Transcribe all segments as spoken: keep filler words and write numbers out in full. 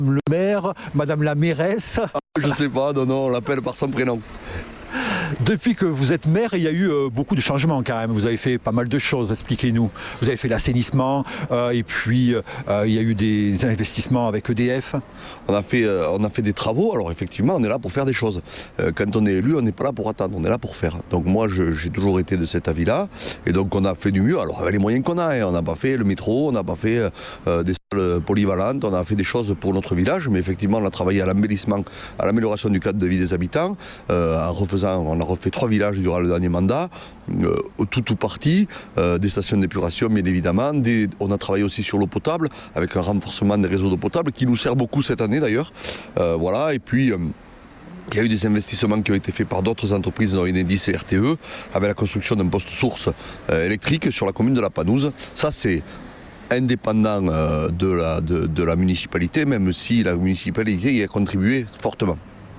le maire, madame la mairesse. Je sais pas, non, non, on l'appelle par son prénom. Depuis que vous êtes maire, il y a eu euh, beaucoup de changements quand même. Vous avez fait pas mal de choses, expliquez-nous. Vous avez fait l'assainissement euh, et puis euh, il y a eu des investissements avec E D F. On a fait, euh, on a fait des travaux, alors effectivement on est là pour faire des choses. Euh, quand on est élu, on n'est pas là pour attendre, on est là pour faire. Donc moi je, j'ai toujours été de cet avis-là et donc on a fait du mieux, alors avec les moyens qu'on a. Hein. On n'a pas fait le métro, on n'a pas fait euh, des salles polyvalentes, on a fait des choses pour notre village, mais effectivement on a travaillé à l'embellissement, à l'amélioration du cadre de vie des habitants, euh, en refaisant, on a refait trois villages durant le dernier mandat, euh, tout tout parti, euh, des stations d'épuration bien évidemment, des, on a travaillé aussi sur l'eau potable, avec un renforcement des réseaux d'eau potable qui nous sert beaucoup cette année d'ailleurs, euh, voilà, et puis... Euh, Il y a eu des investissements qui ont été faits par d'autres entreprises, dont Enedis et R T E, avec la construction d'un poste source euh, électrique sur la commune de La Panouse. Ça, c'est indépendant euh, de, la, de, de la municipalité, même si la municipalité y a contribué fortement.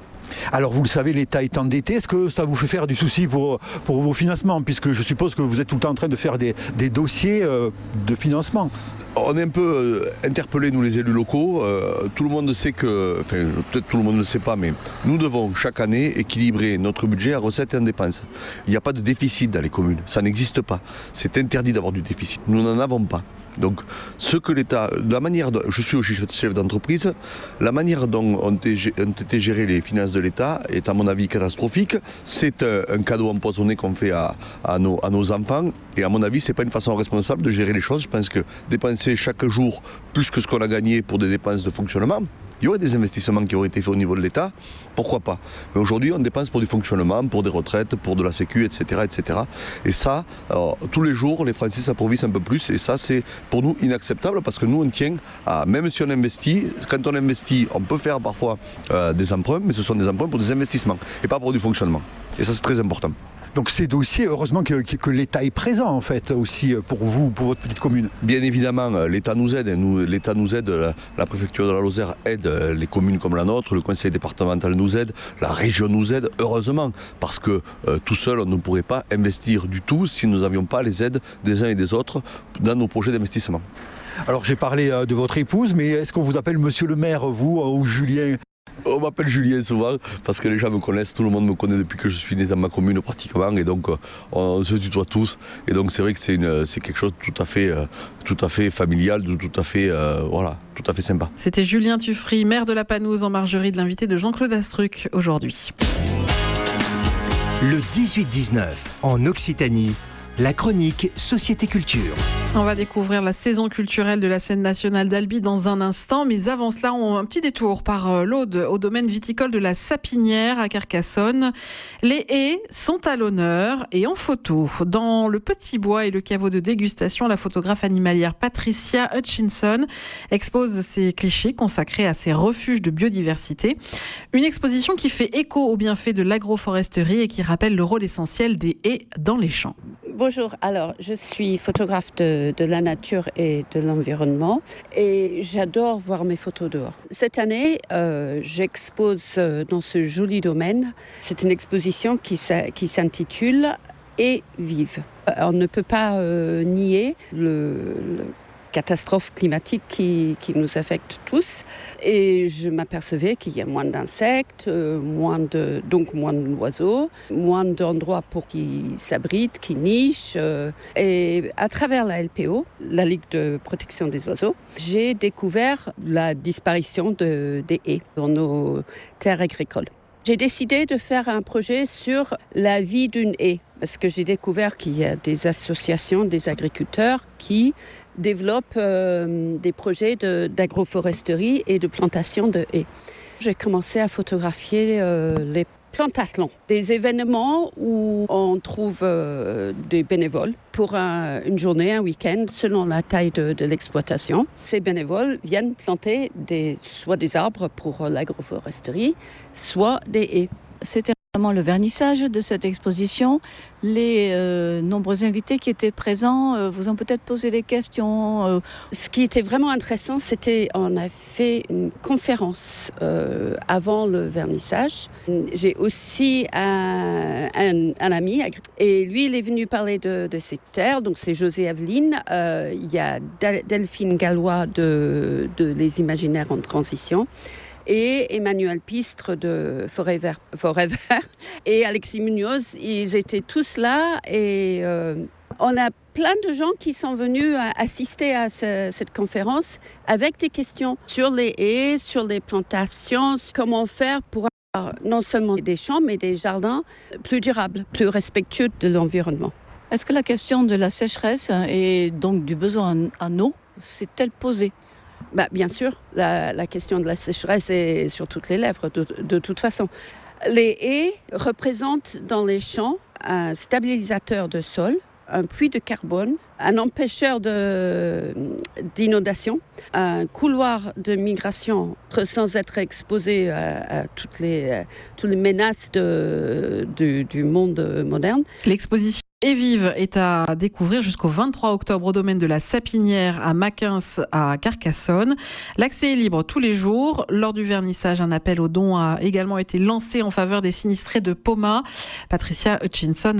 Alors vous le savez, l'État est endetté. Est-ce que ça vous fait faire du souci pour, pour vos financements? Puisque je suppose que vous êtes tout le temps en train de faire des, des dossiers euh, de financement. On est un peu euh, interpellés, nous les élus locaux. Euh, tout le monde sait que, enfin peut-être tout le monde ne le sait pas, mais nous devons chaque année équilibrer notre budget à recettes et en dépenses. Il n'y a pas de déficit dans les communes, ça n'existe pas. C'est interdit d'avoir du déficit, nous n'en avons pas. Donc, ce que l'État, la manière, de, je suis aussi chef d'entreprise, la manière dont ont été, ont été gérées les finances de l'État est à mon avis catastrophique. C'est un, un cadeau empoisonné qu'on fait à, à, nos, à nos enfants. Et à mon avis, c'est pas une façon responsable de gérer les choses. Je pense que dépenser chaque jour plus que ce qu'on a gagné pour des dépenses de fonctionnement, il y aurait des investissements qui auraient été faits au niveau de l'État, pourquoi pas. Mais aujourd'hui, on dépense pour du fonctionnement, pour des retraites, pour de la sécu, et cetera, et cetera. Et ça, alors, tous les jours, les Français s'appauvrissent un peu plus. Et ça, c'est pour nous inacceptable parce que nous, on tient à, même si on investit, quand on investit, on peut faire parfois euh, des emprunts, mais ce sont des emprunts pour des investissements et pas pour du fonctionnement. Et ça, c'est très important. Donc ces dossiers, heureusement que, que, que l'État est présent en fait aussi pour vous, pour votre petite commune. Bien évidemment, l'État nous aide. Nous, l'État nous aide, la, la préfecture de la Lozère aide les communes comme la nôtre, le conseil départemental nous aide, la région nous aide, heureusement, parce que euh, tout seul, on ne pourrait pas investir du tout si nous n'avions pas les aides des uns et des autres dans nos projets d'investissement. Alors j'ai parlé euh, de votre épouse, mais est-ce qu'on vous appelle monsieur le maire, vous, euh, ou Julien ? On m'appelle Julien souvent parce que les gens me connaissent, tout le monde me connaît depuis que je suis né dans ma commune pratiquement et donc on se tutoie tous et donc c'est vrai que c'est, une, c'est quelque chose de tout à fait, tout à fait familial, de tout à fait, euh, voilà, tout à fait sympa. C'était Julien Tuffry, maire de La Panouse en margerie de l'invité de Jean-Claude Astruc aujourd'hui. Le dix-huit dix-neuf en Occitanie. La chronique Société Culture. On va découvrir la saison culturelle de la scène nationale d'Albi dans un instant, mais avant cela, on a un petit détour par l'Aude au domaine viticole de la Sapinière à Carcassonne. Les haies sont à l'honneur et en photo. Dans le petit bois et le caveau de dégustation, la photographe animalière Patricia Hutchinson expose ses clichés consacrés à ces refuges de biodiversité. Une exposition qui fait écho aux bienfaits de l'agroforesterie et qui rappelle le rôle essentiel des haies dans les champs. Bonjour, alors je suis photographe de, de la nature et de l'environnement et j'adore voir mes photos dehors. Cette année, euh, j'expose dans ce joli domaine. C'est une exposition qui, qui s'intitule « Et vive ». On ne peut pas euh, nier le, le catastrophe climatique qui, qui nous affecte tous. Et je m'apercevais qu'il y a moins d'insectes, moins de, donc moins d'oiseaux, moins d'endroits pour qu'ils s'abritent, qu'ils nichent. Et à travers la L P O, la Ligue de protection des oiseaux, j'ai découvert la disparition de, des haies dans nos terres agricoles. J'ai décidé de faire un projet sur la vie d'une haie, parce que j'ai découvert qu'il y a des associations, des agriculteurs qui développent euh, des projets de, d'agroforesterie et de plantation de haies. J'ai commencé à photographier euh, les plantathlons, des événements où on trouve euh, des bénévoles pour un, une journée, un week-end, selon la taille de, de l'exploitation. Ces bénévoles viennent planter des, soit des arbres pour l'agroforesterie, soit des haies. C'était récemment le vernissage de cette exposition. Les euh, nombreux invités qui étaient présents euh, vous ont peut-être posé des questions. Euh. Ce qui était vraiment intéressant, c'était on a fait une conférence euh, avant le vernissage. J'ai aussi un, un, un ami et lui, il est venu parler de, de ses terres. Donc c'est José Aveline. Euh, il y a Delphine Gallois de, de Les Imaginaires en transition. Et Emmanuel Pistre de Forever, Forever et Alexis Munoz, ils étaient tous là et euh, on a plein de gens qui sont venus assister à ce, cette conférence avec des questions sur les haies, sur les plantations, comment faire pour avoir non seulement des champs mais des jardins plus durables, plus respectueux de l'environnement. Est-ce que la question de la sécheresse et donc du besoin en eau s'est-elle posée ? Bah, bien sûr, la, la question de la sécheresse est sur toutes les lèvres, de, de toute façon. Les haies représentent dans les champs un stabilisateur de sol, un puits de carbone, un empêcheur de, d'inondation, un couloir de migration sans être exposé à, à toutes, les, à toutes les menaces de, du, du monde moderne. L'exposition Et Vive est à découvrir jusqu'au vingt-trois octobre au domaine de la Sapinière à Maquins à Carcassonne. L'accès est libre tous les jours. Lors du vernissage, un appel aux dons a également été lancé en faveur des sinistrés de Poma. Patricia Hutchinson,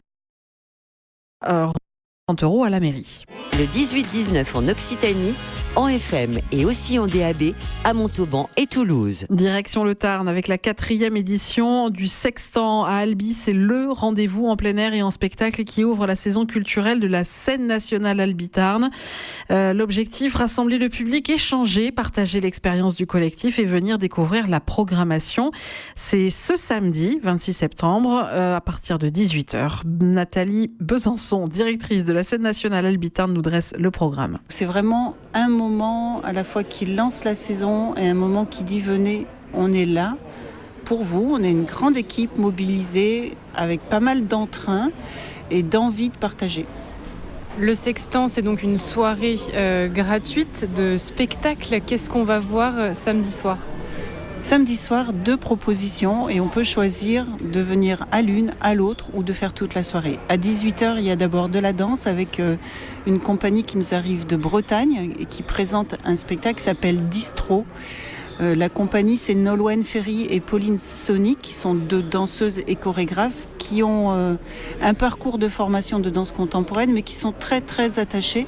euh, trente euros à la mairie. Le dix-huit dix-neuf en Occitanie, en F M et aussi en D A B à Montauban et Toulouse. Direction le Tarn avec la quatrième édition du Sextant à Albi. C'est le rendez-vous en plein air et en spectacle qui ouvre la saison culturelle de la scène nationale Albi-Tarn. Euh, l'objectif, rassembler le public, échanger, partager l'expérience du collectif et venir découvrir la programmation. C'est ce samedi vingt-six septembre euh, à partir de dix-huit heures. Nathalie Besançon, directrice de la scène nationale Albi-Tarn, nous dresse le programme. C'est vraiment un moment à la fois qui lance la saison et un moment qui dit venez, on est là pour vous. On est une grande équipe mobilisée avec pas mal d'entrain et d'envie de partager. Le Sextant, c'est donc une soirée euh, gratuite de spectacle. Qu'est-ce qu'on va voir euh, samedi soir ? Samedi soir, deux propositions et on peut choisir de venir à l'une, à l'autre ou de faire toute la soirée. À dix-huit heures, il y a d'abord de la danse avec euh, une compagnie qui nous arrive de Bretagne et qui présente un spectacle qui s'appelle Distro. Euh, la compagnie, c'est Nolwenn Ferry et Pauline Sonic, qui sont deux danseuses et chorégraphes qui ont euh, un parcours de formation de danse contemporaine mais qui sont très très attachées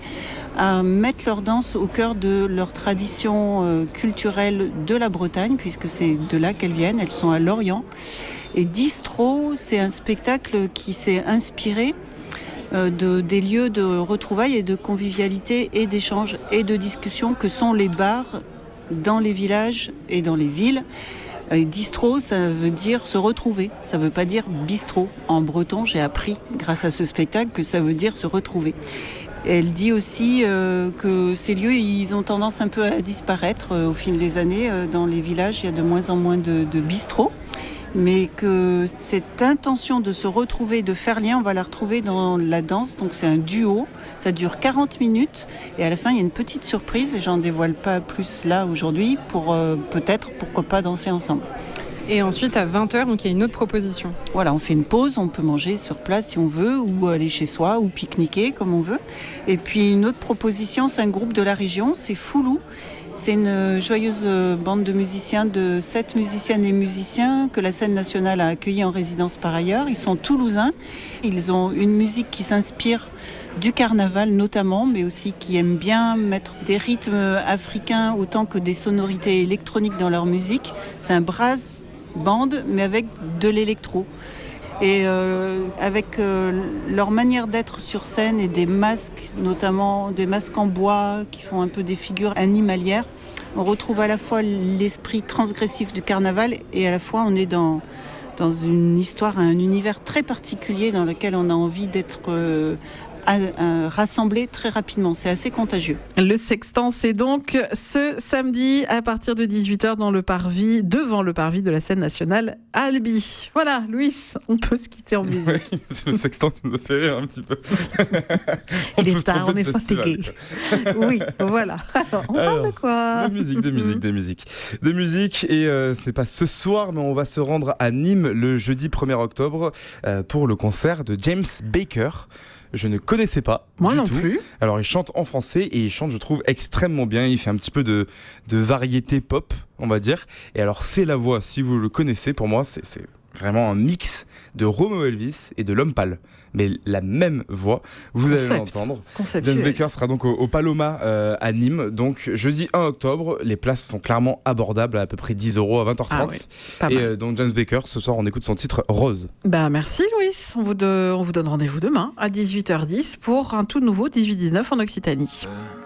à mettre leur danse au cœur de leur tradition euh, culturelle de la Bretagne, puisque c'est de là qu'elles viennent, elles sont à Lorient. Et Distro, c'est un spectacle qui s'est inspiré euh, de, des lieux de retrouvailles et de convivialité et d'échange et de discussion que sont les bars dans les villages et dans les villes. Et distro, ça veut dire se retrouver, ça veut pas dire bistrot. En breton, j'ai appris grâce à ce spectacle que ça veut dire se retrouver. Elle dit aussi euh, que ces lieux, ils ont tendance un peu à disparaître euh, au fil des années. Euh, dans les villages, il y a de moins en moins de, de bistrots. Mais que cette intention de se retrouver, de faire lien, on va la retrouver dans la danse. Donc c'est un duo, ça dure quarante minutes. Et à la fin, il y a une petite surprise, et j'en dévoile pas plus là aujourd'hui, pour euh, peut-être, pourquoi pas, danser ensemble. Et ensuite, à vingt heures, donc il y a une autre proposition. Voilà, on fait une pause, on peut manger sur place si on veut, ou aller chez soi, ou pique-niquer comme on veut. Et puis une autre proposition, c'est un groupe de la région, c'est Foulou. C'est une joyeuse bande de musiciens, de sept musiciennes et musiciens que la scène nationale a accueillis en résidence par ailleurs. Ils sont toulousains, ils ont une musique qui s'inspire du carnaval notamment, mais aussi qui aiment bien mettre des rythmes africains autant que des sonorités électroniques dans leur musique. C'est un brass band, mais avec de l'électro. Et euh, avec euh, leur manière d'être sur scène et des masques, notamment des masques en bois qui font un peu des figures animalières, on retrouve à la fois l'esprit transgressif du carnaval et à la fois on est dans, dans une histoire, un univers très particulier dans lequel on a envie d'être euh, à, à rassembler très rapidement. C'est assez contagieux. Le sextant, c'est donc ce samedi à partir de dix-huit heures dans le parvis, devant le parvis de la scène nationale à Albi. Voilà, Louis, on peut se quitter en musique. Oui, c'est le sextant qui nous a fait rire un petit peu. Il est tard, on est fatigué. Oui, voilà. Alors, on Alors, parle de quoi? Des musiques, des musiques, des musiques. Des musiques, et euh, ce n'est pas ce soir, mais on va se rendre à Nîmes le jeudi premier octobre euh, pour le concert de James Baker. Je ne connaissais pas. Moi du non tout. plus. Alors il chante en français et il chante, je trouve, extrêmement bien. Il fait un petit peu de, de variété pop, on va dire. Et alors c'est la voix, si vous le connaissez, pour moi, c'est, c'est vraiment un mix de Romeo Elvis et de L'Homme Pâle. Mais la même voix, vous Concept. allez l'entendre. Conceptuel. James Baker sera donc au, au Paloma euh, à Nîmes. Donc jeudi un octobre, les places sont clairement abordables à à peu près dix euros à vingt heures trente. Ah oui, pas et mal. euh, donc James Baker, ce soir on écoute son titre Rose. Bah merci Louis, on vous, de- on vous donne rendez-vous demain à dix-huit heures dix pour un tout nouveau dix-huit dix-neuf en Occitanie. Euh.